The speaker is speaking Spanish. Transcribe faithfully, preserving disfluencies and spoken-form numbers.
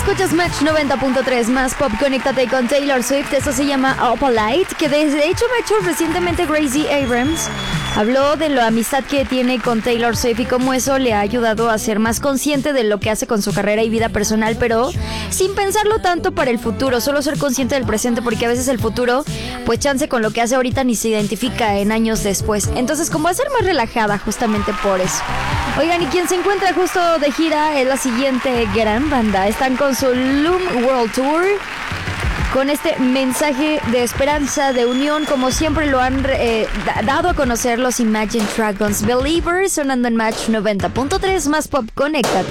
Escuchas Match noventa punto tres más pop, conéctate con Taylor Swift. Eso se llama Opalite, que de hecho me ha hecho recientemente Gracie Abrams. Habló de la amistad que tiene con Taylor Swift y cómo eso le ha ayudado a ser más consciente de lo que hace con su carrera y vida personal, pero sin pensarlo tanto para el futuro, solo ser consciente del presente, porque a veces el futuro, pues chance con lo que hace ahorita ni se identifica en años después. Entonces, como va a ser más relajada justamente por eso. Oigan, y quien se encuentra justo de gira es la siguiente gran banda. Están con su Loom World Tour, con este mensaje de esperanza, de unión, como siempre lo han eh, dado a conocer los Imagine Dragons. Believers, sonando en Match noventa punto tres más pop, conéctate.